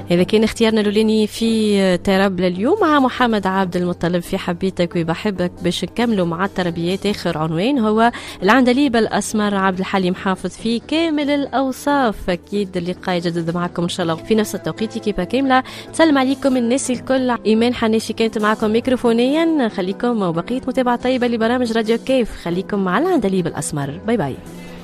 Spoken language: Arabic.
إذا كان اختيارنا الأولاني في تراب لليوم مع محمد عبد المطلب في حبيتك وبحبك، باش نكملوا مع التربيات. آخر عنوان هو العندليب الأسمر عبد الحليم حافظ في كامل الأوصاف. أكيد اللقاء يجدد معكم إن شاء الله في نفس التوقيت. كيبا كاملة تسلم عليكم الناس الكل. إيمان حناشي كانت معكم ميكروفونيا. خليكم وبقية متابعة طيبة لبرامج راديو كيف. خليكم مع العندليب الأسمر. باي باي.